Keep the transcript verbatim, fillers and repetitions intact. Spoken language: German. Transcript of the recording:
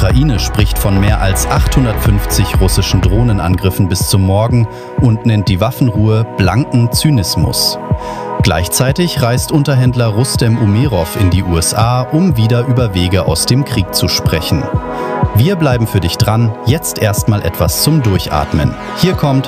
Ukraine spricht von mehr als achthundertfünfzig russischen Drohnenangriffen bis zum Morgen und nennt die Waffenruhe blanken Zynismus. Gleichzeitig reist Unterhändler Rustem Umerov in die U S A, um wieder über Wege aus dem Krieg zu sprechen. Wir bleiben für dich dran, jetzt erstmal etwas zum Durchatmen. Hier kommt